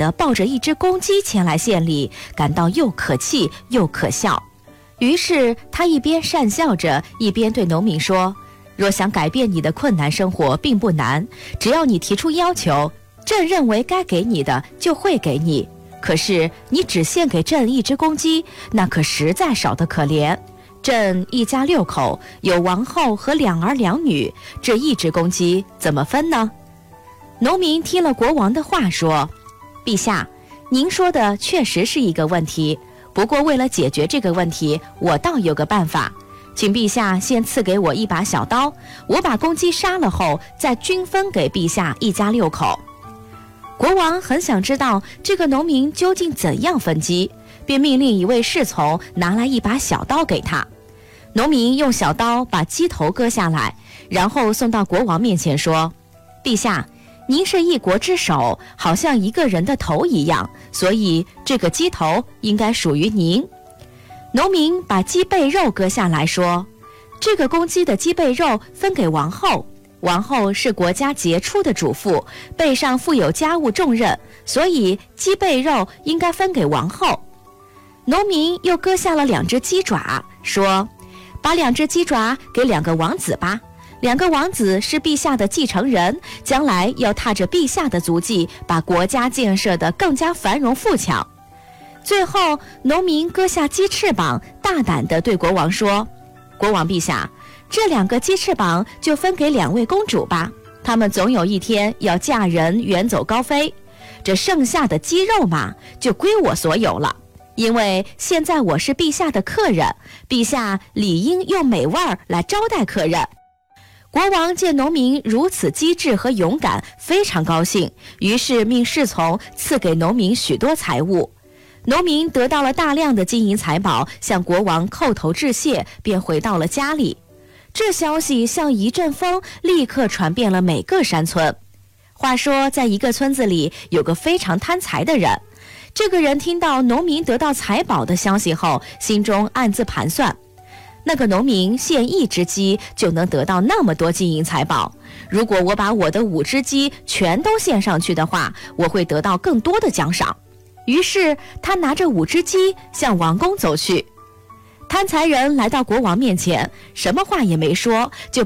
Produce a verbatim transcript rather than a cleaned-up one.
地抱着一只公鸡前来献礼，感到又可气又可笑。于是他一边讪笑着，一边对农民说：若想改变你的困难生活并不难，只要你提出要求，朕认为该给你的就会给你。可是你只献给朕一只公鸡，那可实在少得可怜。朕一家六口，有王后和两儿两女，这一只公鸡怎么分呢？农民听了国王的话说：陛下，您说的确实是一个问题，不过为了解决这个问题，我倒有个办法，请陛下先赐给我一把小刀，我把公鸡杀了后，再均分给陛下一家六口。国王很想知道这个农民究竟怎样分鸡，便命令一位侍从拿来一把小刀给他。农民用小刀把鸡头割下来，然后送到国王面前说：陛下，您是一国之首，好像一个人的头一样，所以这个鸡头应该属于您。农民把鸡背肉割下来说：这个公鸡的鸡背肉分给王后，王后是国家杰出的主妇，背上负有家务重任，所以鸡背肉应该分给王后。农民又割下了两只鸡爪，说：把两只鸡爪给两个王子吧，两个王子是陛下的继承人，将来要踏着陛下的足迹，把国家建设得更加繁荣富强。最后农民割下鸡翅膀，大胆地对国王说：国王陛下，这两个鸡翅膀就分给两位公主吧，她们总有一天要嫁人远走高飞，这剩下的鸡肉嘛，就归我所有了。因为现在我是陛下的客人，陛下理应用美味儿来招待客人。国王见农民如此机智和勇敢，非常高兴，于是命侍从赐给农民许多财物。农民得到了大量的金银财宝，向国王叩头致谢，便回到了家里。这消息像一阵风，立刻传遍了每个山村。话说，在一个村子里有个非常贪财的人，这个人听到农民得到财宝的消息后，心中暗自盘算：那个农民献一只鸡就能得到那么多金银财宝，如果我把我的五只鸡全都献上去的话，我会得到更多的奖赏。于是他拿着五只鸡向王宫走去。贪财人来到国王面前，什么话也没说，就